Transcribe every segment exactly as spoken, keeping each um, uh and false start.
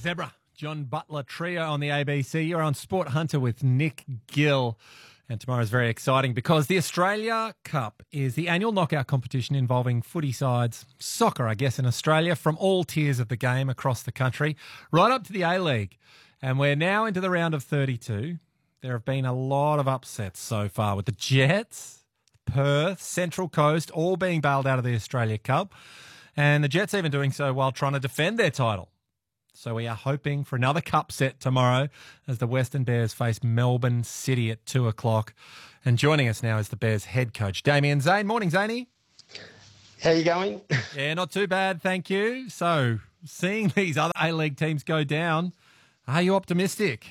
Zebra, John Butler Trio on the A B C. You're on Sport Hunter with Nick Gill. And tomorrow is very exciting because the Australia Cup is the annual knockout competition involving footy sides, soccer, I guess, in Australia, from all tiers of the game across the country, right up to the A-League. And we're now into the round of thirty-two. There have been a lot of upsets so far with the Jets, Perth, Central Coast, all being bailed out of the Australia Cup. And the Jets even doing so while trying to defend their title. So we are hoping for another cup set tomorrow as the Western Bears face Melbourne City at two o'clock. And joining us now is the Bears head coach, Damian Zane. Morning, Zaney. How you going? Yeah, not too bad, thank you. So seeing these other A-League teams go down, are you optimistic?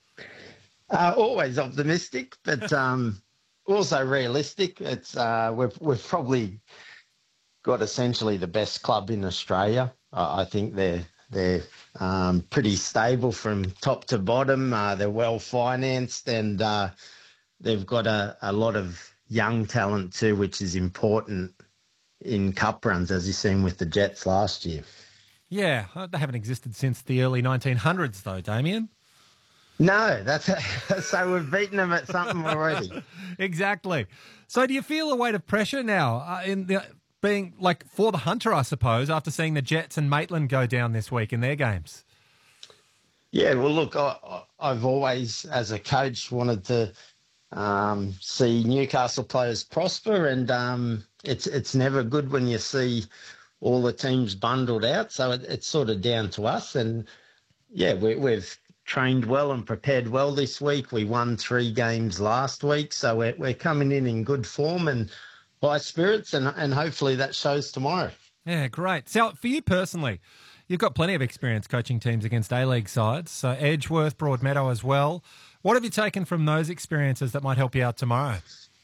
Uh, always optimistic, but um, also realistic. It's uh, we've we've probably got essentially the best club in Australia. Uh, I think they're they're um, pretty stable from top to bottom. Uh, they're well financed, and uh, they've got a, a lot of young talent too, which is important in cup runs, as you've seen with the Jets last year. Yeah, they haven't existed since the early nineteen hundreds, though, Damien. No, that's so we've beaten them at something already. Exactly. So, do you feel a weight of pressure now uh, in the being like for the Hunter, I suppose, after seeing the Jets and Maitland go down this week in their games? Yeah, well, look, I, I've always, as a coach, wanted to um, see Newcastle players prosper, and um, it's it's never good when you see all the teams bundled out. So it, it's sort of down to us, and yeah, we, we've trained well and prepared well this week. We won three games last week, so we're, we're coming in in good form and high spirits, and and hopefully that shows tomorrow. Yeah, great. So for you personally, you've got plenty of experience coaching teams against A-League sides, so Edgeworth, Broadmeadow as well. What have you taken from those experiences that might help you out tomorrow?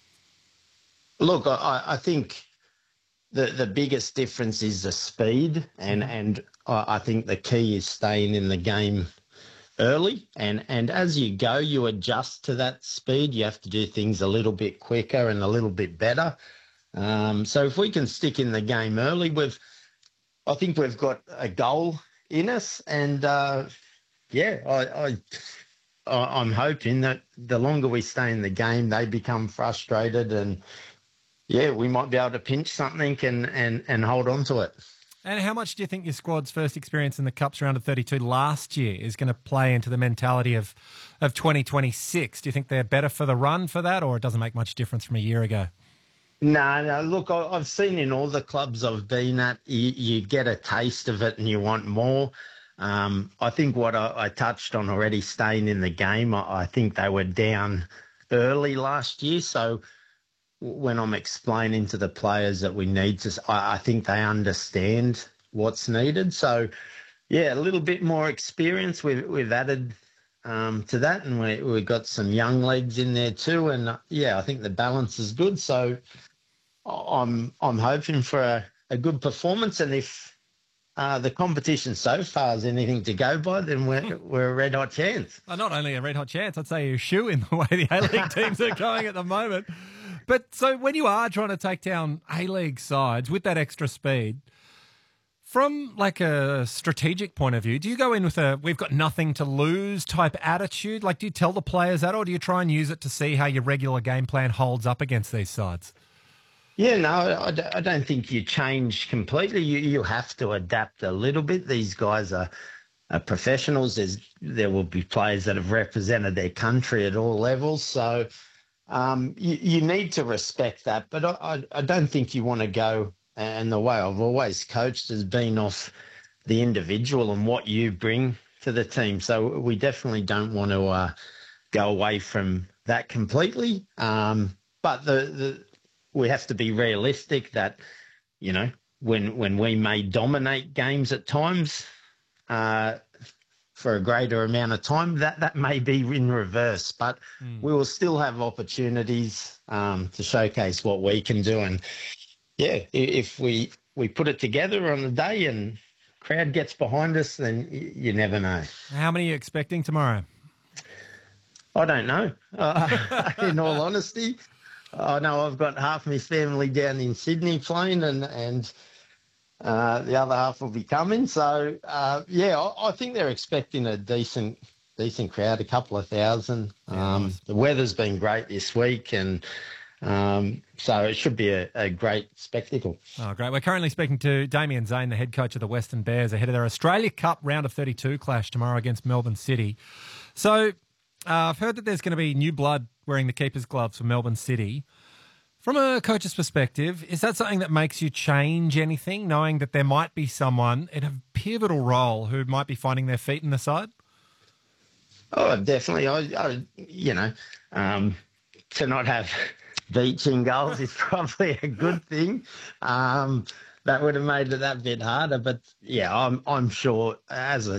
Look, I, I think the the biggest difference is the speed, and, and I think the key is staying in the game early, and, and as you go, you adjust to that speed. You have to do things a little bit quicker and a little bit better. Um, so if we can stick in the game early, we've, I think we've got a goal in us, and uh, yeah, I, I, I'm hoping that the longer we stay in the game, they become frustrated, and yeah, we might be able to pinch something and and and hold on to it. And how much do you think your squad's first experience in the Cups round of thirty-two last year is going to play into the mentality of, of twenty twenty-six? Do you think they're better for the run for that, or it doesn't make much difference from a year ago? No, no. Look, I've seen in all the clubs I've been at, you, you get a taste of it and you want more. Um, I think what I, I touched on already, staying in the game, I, I think they were down early last year. So when I'm explaining to the players that we need to, I, I think they understand what's needed. So, yeah, a little bit more experience we've, we've added um, to that, and we, we've got some young legs in there too. And, uh, yeah, I think the balance is good. So I'm I'm hoping for a, a good performance, and if uh, the competition so far is anything to go by, then we're, we're a red-hot chance. Well, not only a red-hot chance, I'd say a shoe in the way the A-League teams are going at the moment. But so when you are trying to take down A-League sides with that extra speed, from like a strategic point of view, do you go in with a we've got nothing to lose type attitude? Like, do you tell the players that, or do you try and use it to see how your regular game plan holds up against these sides? Yeah, no, I, I don't think you change completely. You you have to adapt a little bit. These guys are, are professionals. There's, there will be players that have represented their country at all levels. So Um, you, you need to respect that, but I, I don't think you want to go, and the way I've always coached has been off the individual and what you bring to the team. So we definitely don't want to uh, go away from that completely. Um, but the, the we have to be realistic that, you know, when when we may dominate games at times, uh, for a greater amount of time, that, that may be in reverse, but mm. we will still have opportunities um, to showcase what we can do. And yeah, if we, we put it together on the day and crowd gets behind us, then you never know. How many are you expecting tomorrow? I don't know. Uh, in all honesty, I know I've got half my family down in Sydney playing, and, and uh, the other half will be coming. So uh, yeah, I, I think they're expecting a decent decent crowd, a couple of thousand. Yeah, Um, nice. The weather's been great this week, and um, so it should be a, a great spectacle. Oh, great. We're currently speaking to Damien Zane, the head coach of the Western Bears, ahead of their Australia Cup round of thirty-two clash tomorrow against Melbourne City. So uh, I've heard that there's going to be new blood wearing the keeper's gloves for Melbourne City. From a coach's perspective, is that something that makes you change anything, knowing that there might be someone in a pivotal role who might be finding their feet in the side? Oh, definitely. I, I you know, um, to not have Beach in goals is probably a good thing. Um, that would have made it that bit harder. But yeah, I'm I'm sure, as I